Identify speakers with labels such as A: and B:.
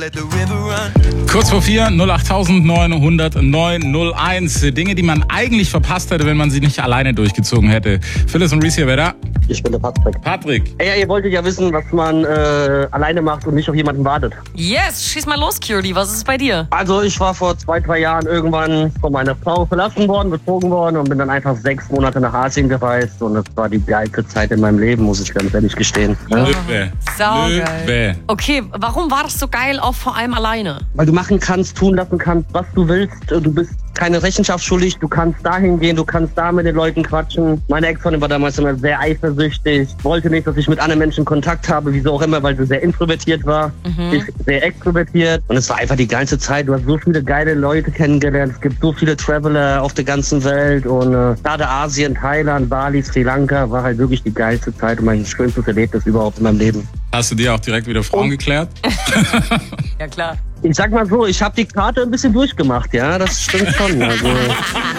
A: Kurz vor 4, 08900 901. Dinge, die man eigentlich verpasst hätte, wenn man sie nicht alleine durchgezogen hätte. Phyllis und Reese hier, wer da?
B: Ich bin der Patrick.
A: Patrick.
B: Ey, ihr wolltet ja wissen, was man alleine macht und nicht auf jemanden wartet.
C: Yes, schieß mal los, Curie. Was ist bei dir?
B: Also ich war vor 2-3 Jahren irgendwann von meiner Frau verlassen worden, betrogen worden und bin dann einfach 6 Monate nach Asien gereist. Und das war die geilste Zeit in meinem Leben, muss ich ganz ehrlich gestehen. Ja?
A: Löwe.
C: Saugeil. Okay, warum war das so geil, auch vor allem alleine?
B: Weil du machen kannst, tun lassen kannst, was du willst. Du bist keine Rechenschaft schuldig. Du kannst dahin gehen, du kannst da mit den Leuten quatschen. Meine Ex-Freundin war damals immer sehr eifersüchtig. Wollte nicht, dass ich mit anderen Menschen Kontakt habe, wieso auch immer, weil sie sehr introvertiert war. Ich sehr extrovertiert. Und es war einfach die geilste Zeit. Du hast so viele geile Leute kennengelernt. Es gibt so viele Traveler auf der ganzen Welt. Und gerade Asien, Thailand, Bali, Sri Lanka war halt wirklich die geilste Zeit und mein schönstes Erlebnis überhaupt in meinem Leben.
A: Hast du dir auch direkt wieder Frauen geklärt?
C: Ja, klar.
B: Ich sag mal so, ich habe die Karte ein bisschen durchgemacht, ja, das stimmt schon. Also